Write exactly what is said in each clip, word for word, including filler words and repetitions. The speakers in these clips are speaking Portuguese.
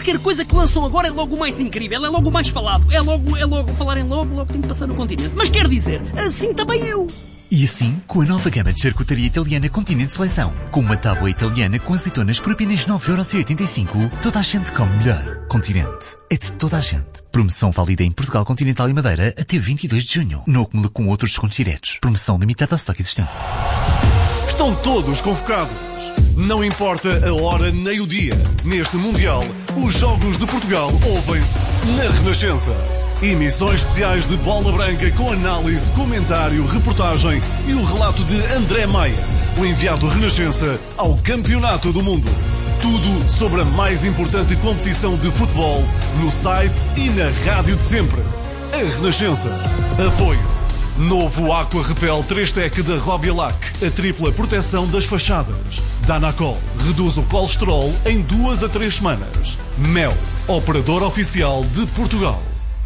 qualquer coisa que lançam agora é logo o mais incrível, é logo o mais falado, é logo, é logo falarem logo, logo tem que passar no continente. Mas quer dizer, assim também eu. E assim, com a nova gama de charcutaria italiana Continente Seleção, com uma tábua italiana com azeitonas por apenas nove euros e oitenta e cinco, toda a gente come melhor. Continente. É de toda a gente. Promoção válida em Portugal Continental e Madeira até vinte e dois de junho. No acúmulo com outros descontos diretos. Promoção limitada ao estoque existente. Estão todos convocados. Não importa a hora nem o dia. Neste Mundial, os Jogos de Portugal ouvem-se na Renascença. Emissões especiais de Bola Branca com análise, comentário, reportagem e o relato de André Maia, o enviado Renascença ao Campeonato do Mundo. Tudo sobre a mais importante competição de futebol no site e na rádio de sempre. A Renascença. Apoio. Novo Aqua Repel três Tec da Robialac. A tripla proteção das fachadas. Danacol reduz o colesterol em duas a três semanas. Mel, operador oficial de Portugal.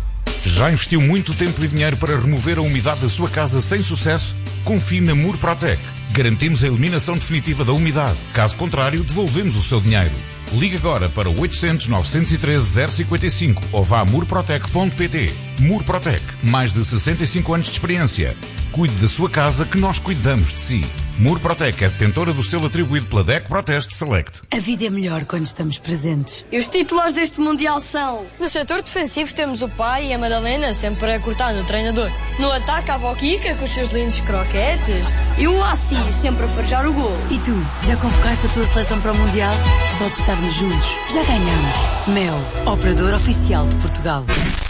Já investiu muito tempo e dinheiro para remover a umidade da sua casa sem sucesso? Confie na Murprotec. Garantimos a eliminação definitiva da umidade. Caso contrário, devolvemos o seu dinheiro. Ligue agora para o oitocentos, novecentos e treze, zero cinquenta e cinco ou vá a murprotec ponto pt. Murprotec. Mais de sessenta e cinco anos de experiência. Cuide da sua casa que nós cuidamos de si. Murprotec é detentora do selo atribuído pela D E C Proteste Select. A vida é melhor quando estamos presentes. E os titulares deste Mundial são... No setor defensivo temos o pai e a Madalena sempre a cortar no treinador. No ataque a Boquica com os seus lindos croquetes. E o Assi sempre a farejar o gol. E tu, já convocaste a tua seleção para o Mundial? Só de estarmos juntos, já ganhamos. Mel, operador oficial de Portugal.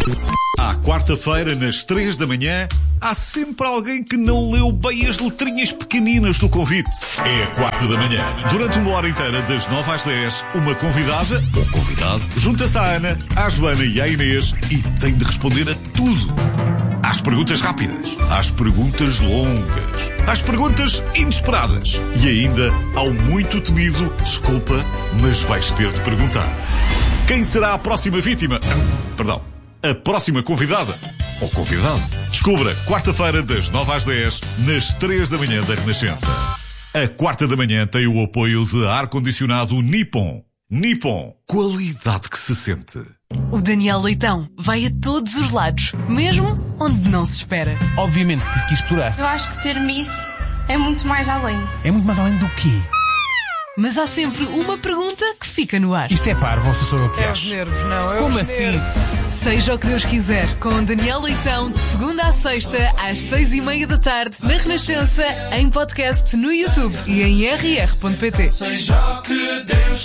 À quarta-feira, nas três da manhã, há sempre alguém que não leu bem as letrinhas pequeninas do convite. É a quarta da manhã. Durante uma hora inteira, das nove às dez, uma convidada, ou convidado, junta-se à Ana, à Joana e à Inês e tem de responder a tudo. Às perguntas rápidas, às perguntas longas, às perguntas inesperadas e ainda ao muito temido, desculpa, mas vais ter de perguntar. Quem será a próxima vítima? Perdão, a próxima convidada ou convidado? Descubra quarta-feira das nove às dez, nas três da manhã da Renascença. A quarta da manhã tem o apoio de ar-condicionado Nippon. Nippon, qualidade que se sente. O Daniel Leitão vai a todos os lados, mesmo onde não se espera. Obviamente que tive que explorar. Eu acho que ser Miss é muito mais além. É muito mais além do quê? Mas há sempre uma pergunta que fica no ar. Isto é parvo, ou sou eu que é acho? os nervos, não. É Como os assim? Nervos. Seja o que Deus quiser, com Daniel Leitão, de segunda à sexta, às seis e meia da tarde, na Renascença, em podcast no YouTube e em r r ponto p t. Seja o que Deus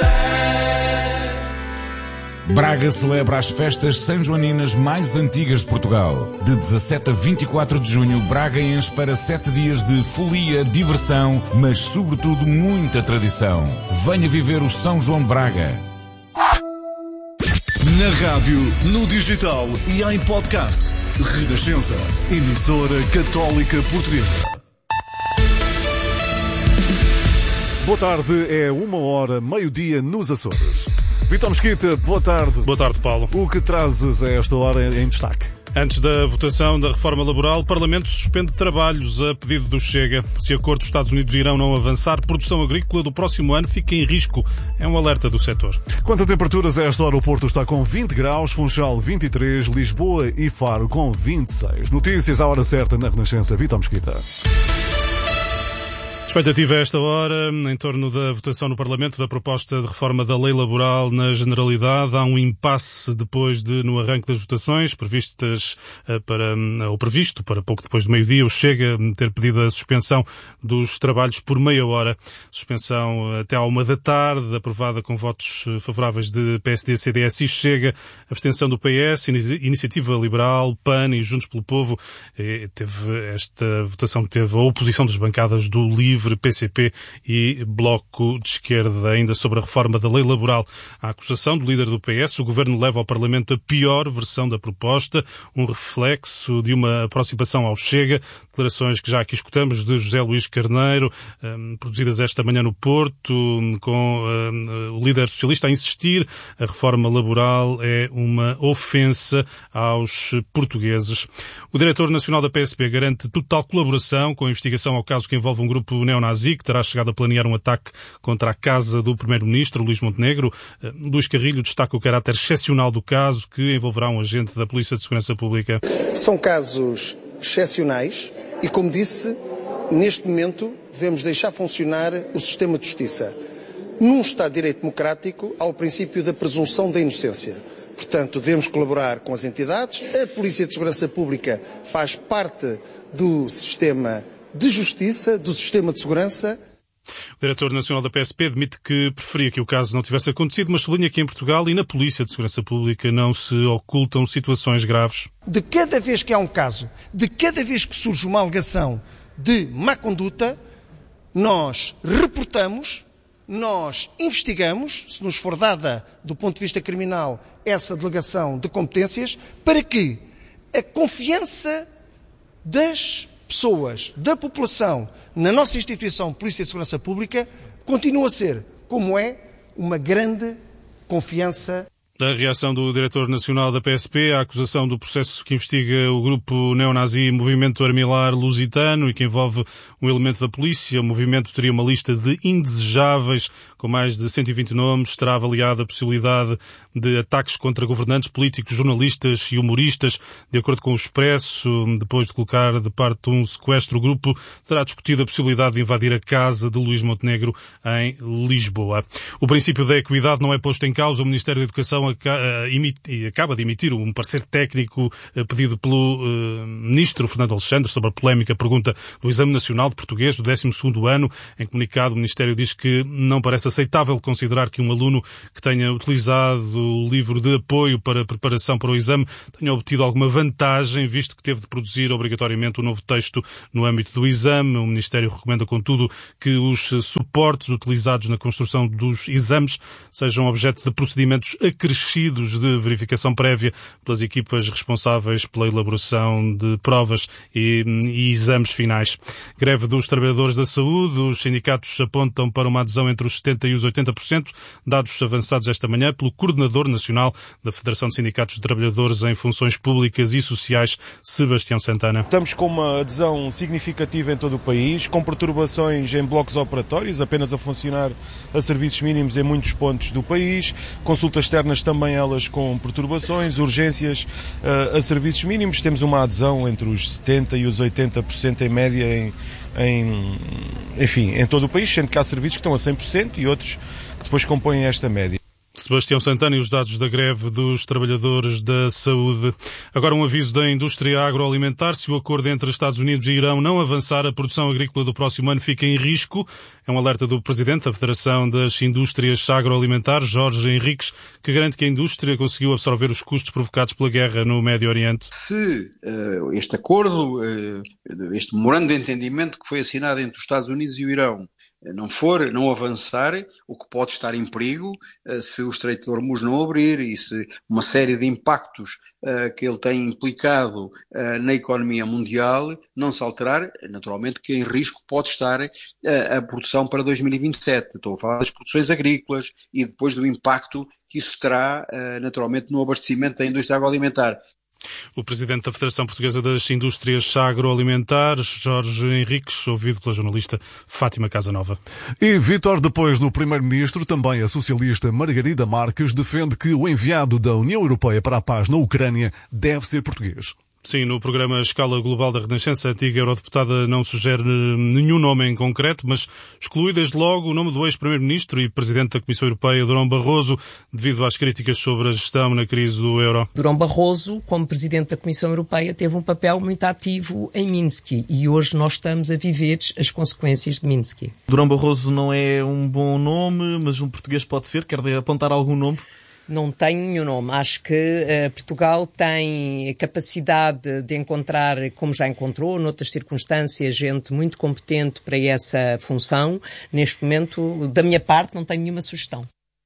quiser. Braga celebra as festas sanjoaninas mais antigas de Portugal. De dezassete a vinte e quatro de junho, Braga enche para sete dias de folia, diversão, mas sobretudo muita tradição. Venha viver o São João de Braga. Na rádio, no digital e em podcast. Renascença, emissora católica portuguesa. Boa tarde, é uma hora, meio-dia nos Açores. Vitor Mesquita, boa tarde. Boa tarde, Paulo. O que trazes a esta hora em destaque? Antes da votação da reforma laboral, o Parlamento suspende trabalhos a pedido do Chega. Se acordo, os Estados Unidos irão não avançar, produção agrícola do próximo ano fica em risco. É um alerta do setor. Quanto a temperaturas, a esta hora o Porto está com vinte graus, Funchal vinte e três, Lisboa e Faro com vinte e seis. Notícias à hora certa na Renascença. Vitor Mesquita. Expectativa a esta hora, em torno da votação no Parlamento da proposta de reforma da lei laboral na generalidade. Há um impasse depois de, no arranque das votações, previstas para, ou previsto para pouco depois do meio-dia, o Chega ter pedido a suspensão dos trabalhos por meia hora. Suspensão até à uma da tarde, aprovada com votos favoráveis de P S D, C D S e Chega, abstenção do P S, Iniciativa Liberal, P A N e Juntos pelo Povo. E teve esta votação que teve a oposição das bancadas do Livre, P C P e Bloco de Esquerda. Ainda sobre a reforma da lei laboral, a acusação do líder do P S, o Governo leva ao Parlamento a pior versão da proposta, um reflexo de uma aproximação ao Chega, declarações que já aqui escutamos de José Luís Carneiro, um, produzidas esta manhã no Porto, com um, o líder socialista a insistir, a reforma laboral é uma ofensa aos portugueses. O diretor nacional da P S P garante total colaboração com a investigação ao caso que envolve um grupo neonazi que terá chegado a planear um ataque contra a casa do primeiro-ministro, Luís Montenegro. Luís Carrilho destaca o caráter excepcional do caso, que envolverá um agente da Polícia de Segurança Pública. São casos excepcionais e, como disse, neste momento devemos deixar funcionar o sistema de justiça. Num Estado de Direito Democrático há o princípio da presunção da inocência. Portanto, devemos colaborar com as entidades. A Polícia de Segurança Pública faz parte do sistema de justiça, do sistema de segurança. O diretor nacional da P S P admite que preferia que o caso não tivesse acontecido, mas sublinha que em Portugal e na Polícia de Segurança Pública não se ocultam situações graves. De cada vez que há um caso, de cada vez que surge uma alegação de má conduta, nós reportamos, nós investigamos, se nos for dada, do ponto de vista criminal, essa delegação de competências, para que a confiança das pessoas, da população, na nossa instituição Polícia de Segurança Pública, continue a ser, como é, uma grande confiança. A reação do diretor nacional da P S P à acusação do processo que investiga o grupo neonazi Movimento Armilar Lusitano e que envolve um elemento da polícia. O movimento teria uma lista de indesejáveis com mais de cento e vinte nomes. Terá avaliado a possibilidade de ataques contra governantes, políticos, jornalistas e humoristas. De acordo com o Expresso, depois de colocar de parte um sequestro, o grupo terá discutido a possibilidade de invadir a casa de Luís Montenegro em Lisboa. O princípio da equidade não é posto em causa. O Ministério da Educação acaba de emitir um parecer técnico pedido pelo uh, Ministro Fernando Alexandre sobre a polémica pergunta do Exame Nacional de Português do décimo segundo ano. Em comunicado, o Ministério diz que não parece aceitável considerar que um aluno que tenha utilizado o livro de apoio para a preparação para o exame tenha obtido alguma vantagem, visto que teve de produzir obrigatoriamente um novo texto no âmbito do exame. O Ministério recomenda, contudo, que os suportes utilizados na construção dos exames sejam objeto de procedimentos acrescidos de verificação prévia pelas equipas responsáveis pela elaboração de provas e, e exames finais. Greve dos trabalhadores da saúde. Os sindicatos apontam para uma adesão entre os setenta por cento e os oitenta por cento, dados avançados esta manhã pelo Coordenador Nacional da Federação de Sindicatos de Trabalhadores em Funções Públicas e Sociais, Sebastião Santana. Estamos com uma adesão significativa em todo o país, com perturbações em blocos operatórios, apenas a funcionar a serviços mínimos em muitos pontos do país, consultas externas também elas com perturbações, urgências uh, a serviços mínimos. Temos uma adesão entre os setenta por cento e os oitenta por cento em média em, em, enfim, em todo o país, sendo que há serviços que estão a cem por cento e outros que depois compõem esta média. Sebastião Santana e os dados da greve dos trabalhadores da saúde. Agora um aviso da indústria agroalimentar. Se o acordo entre Estados Unidos e Irão não avançar, a produção agrícola do próximo ano fica em risco. É um alerta do Presidente da Federação das Indústrias Agroalimentares, Jorge Henriques, que garante que a indústria conseguiu absorver os custos provocados pela guerra no Médio Oriente. Se uh, este acordo, uh, este memorando de entendimento que foi assinado entre os Estados Unidos e o Irão, não for, não avançar, o que pode estar em perigo se o Estreito de Hormuz não abrir e se uma série de impactos uh, que ele tem implicado uh, na economia mundial não se alterar, naturalmente que em risco pode estar uh, a produção para dois mil e vinte e sete. Estou a falar das produções agrícolas e depois do impacto que isso terá uh, naturalmente no abastecimento da indústria agroalimentar. O Presidente da Federação Portuguesa das Indústrias Agroalimentares, Jorge Henriques, ouvido pela jornalista Fátima Casanova. E Vítor, depois do Primeiro-Ministro, também a socialista Margarida Marques defende que o enviado da União Europeia para a paz na Ucrânia deve ser português. Sim, no programa Escala Global da Renascença, a antiga eurodeputada não sugere nenhum nome em concreto, mas exclui desde logo o nome do ex-primeiro-ministro e presidente da Comissão Europeia, Durão Barroso, devido às críticas sobre a gestão na crise do euro. Durão Barroso, como presidente da Comissão Europeia, teve um papel muito ativo em Minsk e hoje nós estamos a viver as consequências de Minsk. Durão Barroso não é um bom nome, mas um português pode ser. Quer apontar algum nome? Não tenho nenhum nome. Acho que uh, Portugal tem a capacidade de encontrar, como já encontrou, noutras circunstâncias, gente muito competente para essa função. Neste momento, da minha parte, não tenho nenhuma sugestão.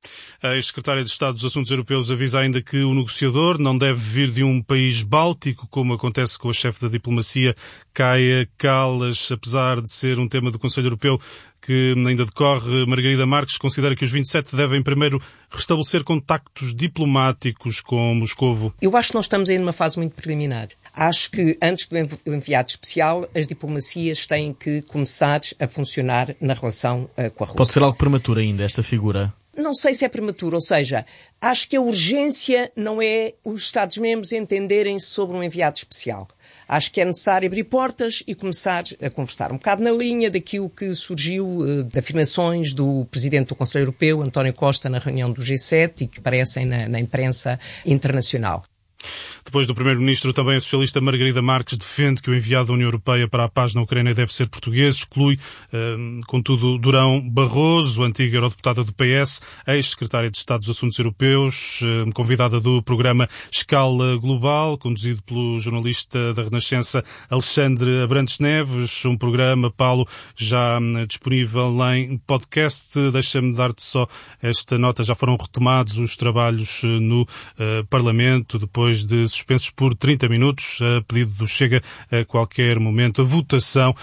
A ex-secretária de Estado dos Assuntos Europeus avisa ainda que o negociador não deve vir de um país báltico, como acontece com a chefe da diplomacia, Kaja Kallas. Apesar de ser um tema do Conselho Europeu que ainda decorre, Margarida Marques considera que os vinte e sete devem primeiro restabelecer contactos diplomáticos com Moscovo. Eu acho que nós estamos aí numa fase muito preliminar. Acho que antes do enviado especial, as diplomacias têm que começar a funcionar na relação uh, com a Rússia. Pode ser algo prematuro ainda, esta figura? Não sei se é prematuro, ou seja, acho que a urgência não é os Estados-membros entenderem-se sobre um enviado especial. Acho que é necessário abrir portas e começar a conversar um bocado na linha daquilo que surgiu uh, de afirmações do Presidente do Conselho Europeu, António Costa, na reunião do G sete e que aparecem na, na imprensa internacional. Depois do Primeiro-Ministro, também a socialista Margarida Marques defende que o enviado da União Europeia para a paz na Ucrânia deve ser português. Exclui, eh, contudo, Durão Barroso, antiga eurodeputada do P S, ex-secretária de Estado dos Assuntos Europeus, eh, convidada do programa Escala Global, conduzido pelo jornalista da Renascença Alexandre Abrantes Neves. Um programa, Paulo, já eh, disponível em podcast. Deixa-me dar-te só esta nota. Já foram retomados os trabalhos eh, no eh, Parlamento, depois de suspensos por trinta minutos, a pedido do Chega a qualquer momento, a votação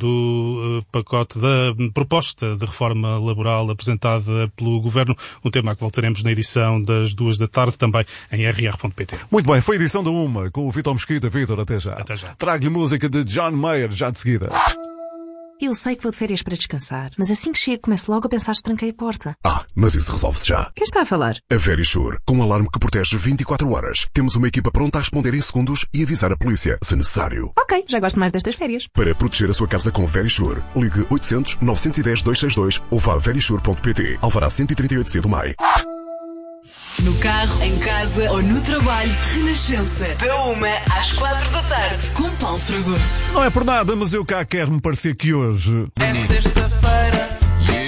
do uh, pacote da proposta de reforma laboral apresentada pelo Governo, um tema a que voltaremos na edição das duas da tarde, também em r r ponto p t. Muito bem, foi a edição da Uma, com o Vítor Mesquita. Vítor, até já. Até já. Trago-lhe música de John Mayer, já de seguida. Eu sei que vou de férias para descansar, mas assim que chego começo logo a pensar se tranquei a porta. Ah, mas isso resolve-se já. Quem está a falar? A Verisure, com um alarme que protege vinte e quatro horas. Temos uma equipa pronta a responder em segundos e avisar a polícia, se necessário. Ok, já gosto mais destas férias. Para proteger a sua casa com Verisure, ligue oitocentos, novecentos e dez, duzentos e sessenta e dois ou vá a verisure ponto p t. Alvará cento e trinta e oito C do M A I. No carro, em casa ou no trabalho, Renascença. Da uma às quatro da tarde, com Paulo Fragoso. Não é por nada, mas eu cá quero-me parecer que hoje... É sexta-feira,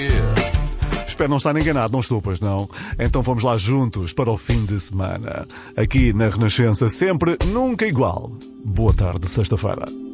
yeah. Espero não estar enganado, não estou, pois não? Então vamos lá juntos para o fim de semana. Aqui na Renascença, sempre, nunca igual. Boa tarde, sexta-feira.